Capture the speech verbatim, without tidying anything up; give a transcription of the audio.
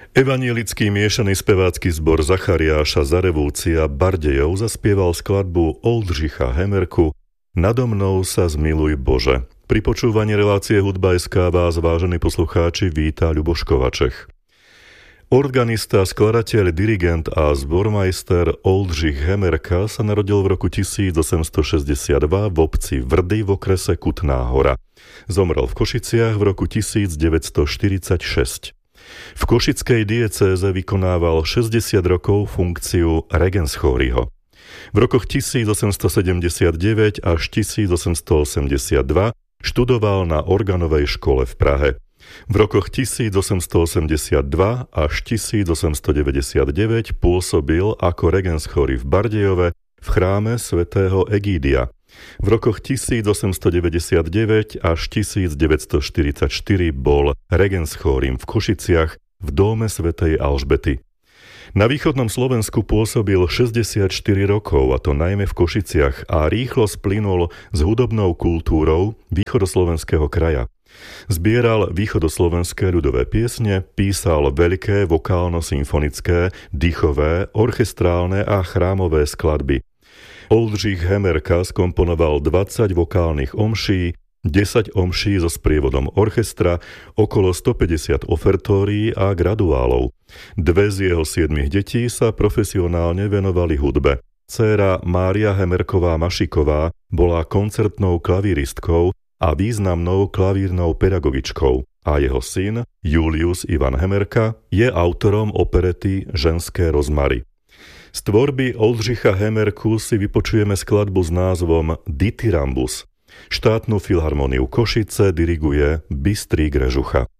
Evanielický miešaný spevácky zbor Zachariáša Zarevúcia Bardejov zaspieval skladbu Oldřicha Hemerku Nado mnou sa zmiluj Bože. Pri počúvaní relácie Hudba bodka es ká vás, vážení poslucháči, víta Ľuboš Kovačech. Organista, skladateľ, dirigent a zbormajster Oldřich Hemerka sa narodil v roku tisícosemstošesťdesiatdva v obci Vrdy v okrese Kutná Hora. Zomrel v Košiciach v roku tisícdeväťstoštyridsaťšesť. V košickej diecéze vykonával šesťdesiat rokov funkciu regenschóriho. V rokoch tisícosemstosedemdesiatdeväť až tisícosemstoosemdesiatdva študoval na organovej škole v Prahe. V rokoch tisícosemstoosemdesiatdva až tisícosemstodeväťdesiatdeväť pôsobil ako regenschóri v Bardejove v chráme svätého Egídia. V rokoch tisícosemstodeväťdesiatdeväť až tisícdeväťstoštyridsaťštyri bol regenschórim v Košiciach v dome svätej Alžbety. Na východnom Slovensku pôsobil šesťdesiatštyri rokov, a to najmä v Košiciach, a rýchlo splynul s hudobnou kultúrou východoslovenského kraja. Zbieral východoslovenské ľudové piesne, písal veľké vokálno-symfonické, dýchové, orchestrálne a chrámové skladby. Oldřich Hemerka skomponoval dvadsať vokálnych omší, desať omší so sprievodom orchestra, okolo stopäťdesiat ofertórií a graduálov. Dve z jeho siedmich detí sa profesionálne venovali hudbe. Dcéra Mária Hemerková Mašiková bola koncertnou klavíristkou a významnou klavírnou pedagogičkou a jeho syn Julius Ivan Hemerka je autorom operety Ženské rozmary. Z tvorby Oldřicha Hemerku si vypočujeme skladbu s názvom Dithyrambus. Štátnu filharmoniu Košice diriguje Bystrý Grežucha.